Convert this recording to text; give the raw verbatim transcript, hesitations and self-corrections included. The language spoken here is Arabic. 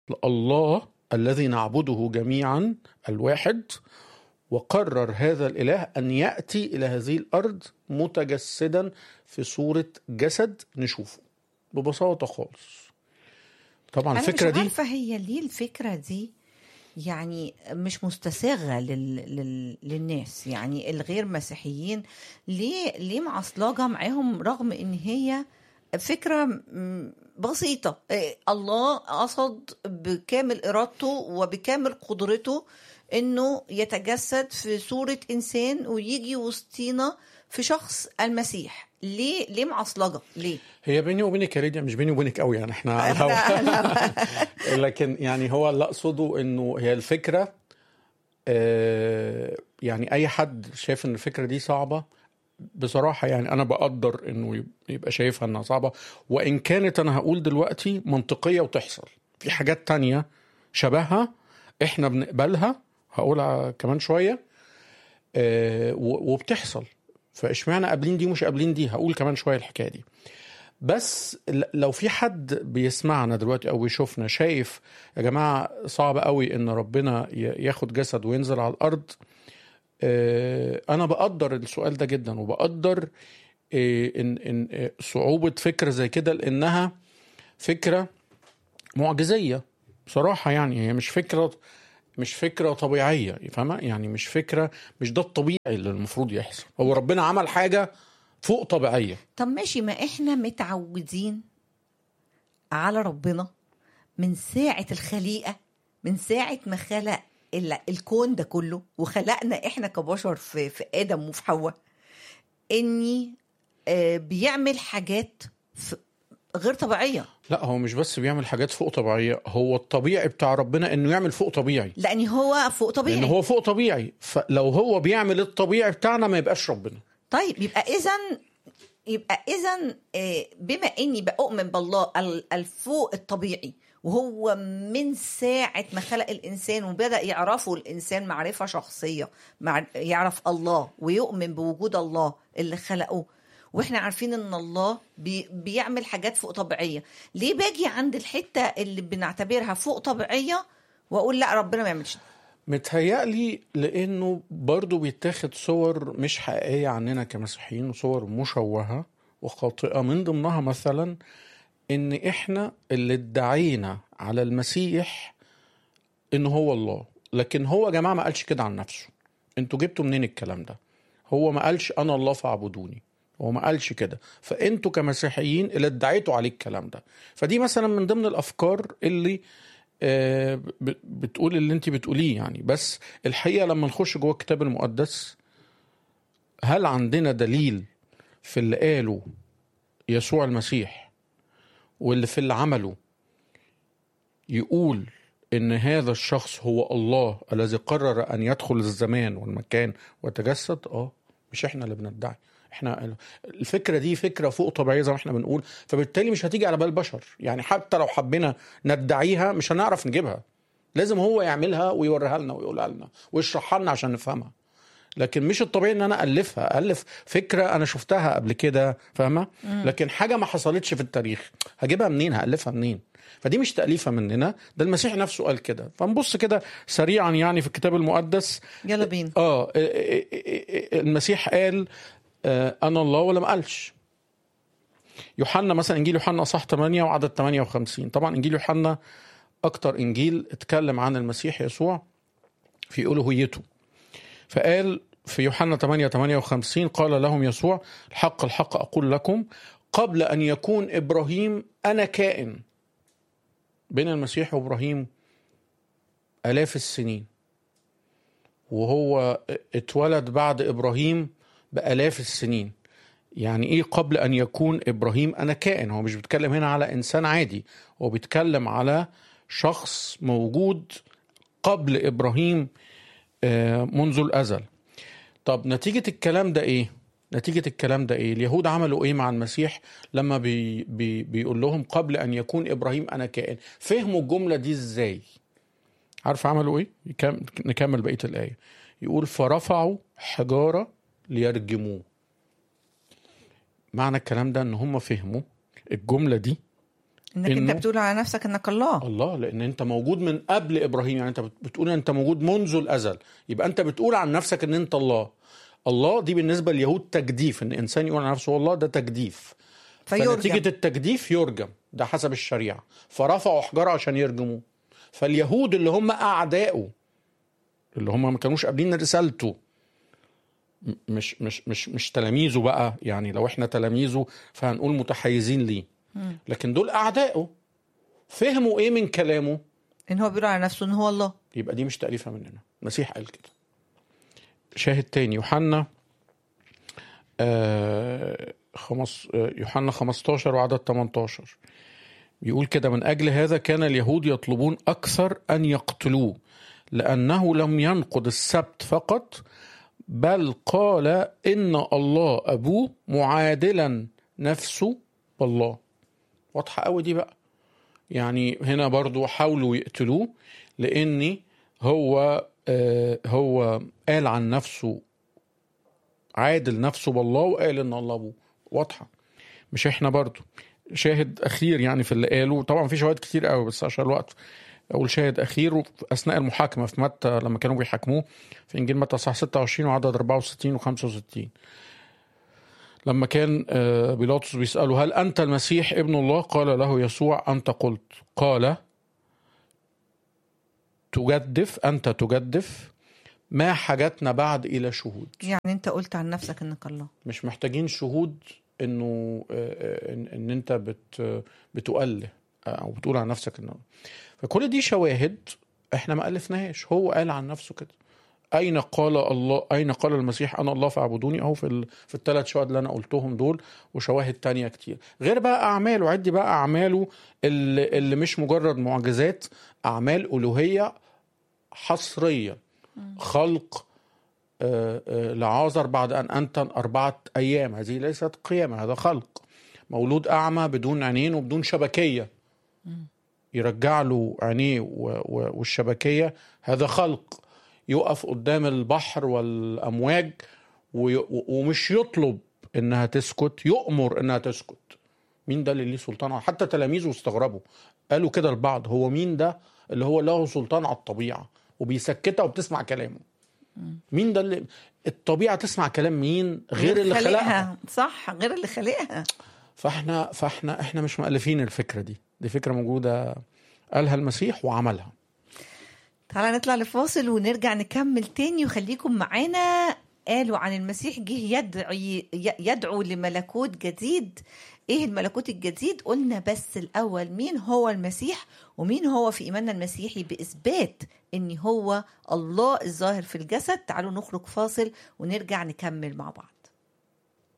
الله الذي نعبده جميعا الواحد، وقرر هذا الإله أن يأتي إلى هذه الأرض متجسدا في صورة جسد نشوفه ببساطة خالص. طبعا أنا الفكرة مش دي عارفة هي ليه الفكرة دي يعني مش مستساغة لل... لل... للناس، يعني الغير مسيحيين، ليه ليه معصلجة معاهم رغم ان هي فكرة م- بسيطة. إيه، الله قصد بكامل إرادته وبكامل قدرته انه يتجسد في صورة انسان ويجي وسطينا في شخص المسيح. ليه ليه معصلجة ليه؟ هي بيني وبينك يا ليديا، مش بيني وبينك قوي يعني، احنا على الهوا. لكن يعني هو اللي اقصده انه هي الفكرة، آه يعني اي حد شايف ان الفكرة دي صعبة بصراحة، يعني انا بقدر انه يبقى شايفها انها صعبة، وان كانت انا هقول دلوقتي منطقية وتحصل. في حاجات تانية شبهها احنا بنقبلها، هقولها كمان شوية، آه وبتحصل. فاشمعنى قابلين دي ومش قابلين دي، هقول كمان شوية الحكاية دي. بس لو في حد بيسمعنا دلوقتي او بيشوفنا شايف يا جماعة صعب قوي ان ربنا ياخد جسد وينزل على الارض، انا بقدر السؤال ده جدا، وبقدر ان ان صعوبة فكرة زي كده، لانها فكرة معجزية بصراحة. يعني هي مش فكرة مش فكرة طبيعية، فاهمة؟ يعني مش فكرة، مش ده الطبيعي اللي المفروض يحصل. هو ربنا عمل حاجة فوق طبيعية. طب ماشي، ما احنا متعودين على ربنا من ساعة الخليقة، من ساعة ما خلق ال- الكون ده كله وخلقنا احنا كبشر في, في آدم وفي حواء، اني آه بيعمل حاجات ف- غير طبيعية. لا، هو مش بس بيعمل حاجات فوق طبيعية، هو الطبيعي بتاع ربنا انه يعمل فوق طبيعي، لأن هو فوق طبيعي. لان هو فوق طبيعي. فلو هو بيعمل الطبيعي بتاعنا ما يبقاش ربنا. طيب يبقى إذن يبقى إذن آه بما إني بأؤمن بالله ال- الفوق الطبيعي، وهو من ساعة ما خلق الإنسان وبدأ يعرفه الإنسان معرفة شخصية، مع يعرف الله ويؤمن بوجود الله اللي خلقه، واحنا عارفين ان الله بي بيعمل حاجات فوق طبيعية، ليه باجي عند الحتة اللي بنعتبرها فوق طبيعية واقول لا ربنا ما يعملش؟ متهيألي لانه برضو بيتاخد صور مش حقيقية عننا كمسيحيين، وصور مشوهة وخاطئة. من ضمنها مثلا ان احنا اللي ادعينا على المسيح ان هو الله، لكن هو يا جماعة ما قالش كده عن نفسه. انتوا جبتوا منين الكلام ده؟ هو ما قالش انا الله فاعبدوني، هو ما قالش كده. فانتوا كمسيحيين اللي ادعيتوا عليه الكلام ده. فدي مثلا من ضمن الافكار اللي آه ب- بتقول اللي انت بتقوليه يعني. بس الحقيقة لما نخش جوه الكتاب المقدس، هل عندنا دليل في اللي قاله يسوع المسيح واللي في اللي عمله يقول ان هذا الشخص هو الله الذي قرر ان يدخل الزمان والمكان وتجسد؟ اه مش احنا اللي بندعي. احنا الفكرة دي فكرة فوق طبيعية زي ما احنا بنقول، فبالتالي مش هتيجي على بال البشر. يعني حتى لو حبينا ندعيها مش هنعرف نجيبها، لازم هو يعملها ويوريها لنا ويقولها لنا ويشرحها لنا عشان نفهمها. لكن مش الطبيعي ان انا الفها الف فكره انا شفتها قبل كده، فاهمه؟ لكن حاجه ما حصلتش في التاريخ هجيبها منين؟ هالفها منين؟ فدي مش تأليفة مننا، ده المسيح نفسه قال كده. فنبص كده سريعا يعني في الكتاب المقدس. يلا بينا. اه المسيح قال آه انا الله ولا ما قالش؟ يوحنا مثلا، انجيل يوحنا اصحاح ثمانية وعدد ثمانية وخمسين. طبعا انجيل يوحنا اكتر انجيل اتكلم عن المسيح يسوع في الوهيته. فقال في يوحنا ثمانية ثمانية وخمسين: قال لهم يسوع الحق الحق أقول لكم قبل أن يكون إبراهيم أنا كائن. بين المسيح وإبراهيم آلاف السنين، وهو اتولد بعد إبراهيم بآلاف السنين. يعني إيه قبل أن يكون إبراهيم أنا كائن؟ هو مش بيتكلم هنا على إنسان عادي، هو بيتكلم على شخص موجود قبل إبراهيم منذ الأزل. طب نتيجة الكلام ده ايه؟ نتيجة الكلام ده ايه؟ اليهود عملوا ايه مع المسيح لما بي بي بيقول لهم قبل ان يكون ابراهيم انا كائن؟ فهموا الجملة دي ازاي؟ عارف عملوا ايه؟ نكمل بقية الآية. يقول فرفعوا حجارة ليرجموه. معنى الكلام ده ان هم فهموا الجملة دي انك انت بتقول على نفسك انك الله. الله، لان انت موجود من قبل ابراهيم، يعني انت بتقول انت موجود منذ الازل، يبقى انت بتقول عن نفسك ان انت الله. الله دي بالنسبه لليهود تجديف، ان انسان يقول عن نفسه الله ده تجديف، فنتيجه التجديف يرجم، ده حسب الشريعه، فرفعوا حجاره عشان يرجموه. فاليهود اللي هم اعدائه، اللي هم ما كانوش قابلين رسالته، مش مش مش مش تلاميذه بقى، يعني لو احنا تلاميذه فهنقول متحيزين ليه، لكن دول اعدائه فهموا ايه من كلامه؟ ان هو بيقول على نفسه ان هو الله. يبقى دي مش تأليفة مننا، المسيح قال كده. شاهد تاني يوحنا آه خمس يوحنا خمستاشر وعدد تمنتاشر بيقول كده: من أجل هذا كان اليهود يطلبون أكثر أن يقتلوه، لأنه لم ينقض السبت فقط، بل قال إن الله أبوه معادلا نفسه بالله. واضحة قوي دي بقى. يعني هنا برضو حاولوا يقتلوه لأني هو آه هو قال عن نفسه، عادل نفسه بالله، وقال إن الله أبوه. واضحة. مش إحنا برضو. شاهد أخير يعني في اللي قاله، طبعا في شواهد كتير قوي بس عشان الوقت أقول شاهد أخير. أثناء المحاكمة في متى لما كانوا بيحاكموه في إنجيل متى صح ستة وعشرين وعدد أربعة وستين وخمسة وستين، لما كان بيلاطس بيسأله: هل أنت المسيح ابن الله؟ قال له يسوع: أنت قلت. قال: تجدف، أنت تجدف، ما حاجتنا بعد إلى شهود. يعني أنت قلت عن نفسك إنك الله، مش محتاجين شهود إنه إن, إن أنت بت بتؤله أو بتقول عن نفسك إنه. فكل دي شواهد إحنا ما ألفناهاش، هو قال عن نفسه كده. أين قال الله، أين قال المسيح أنا الله فاعبدوني؟ أهو في ال... في الثلاث شواهد اللي أنا قلتهم دول، وشواهد تانية كتير، غير بقى أعماله. عدي بقى أعماله اللي, اللي مش مجرد معجزات، أعمال ألوهية حصرية. خلق آه آه لعازر بعد أن أنتن أربعة أيام، هذه ليست قيامة، هذا خلق. مولود أعمى بدون عينين وبدون شبكية، يرجع له عينيه والشبكية، هذا خلق. يقف قدام البحر والأمواج ومش يطلب إنها تسكت، يؤمر إنها تسكت. مين ده اللي ليه سلطان؟ حتى تلاميذه استغربوا، قالوا كده البعض: هو مين ده اللي هو له سلطان على الطبيعة وبيسكتها وبتسمع كلامه؟ مين ده اللي الطبيعة تسمع كلام مين غير اللي خلقها؟ صح، غير اللي خلقها. فاحنا فاحنا احنا مش مؤلفين الفكرة دي، دي فكرة موجودة قالها المسيح وعملها. تعالى نطلع لفاصل ونرجع نكمل تاني، وخليكم معانا. قالوا عن المسيح جه يدعو, يدعو لملكوت جديد. ايه الملكوت الجديد؟ قلنا بس الأول مين هو المسيح، ومين هو في إيماننا المسيحي بإثبات ان هو الله الظاهر في الجسد. تعالوا نخرج فاصل ونرجع نكمل مع بعض.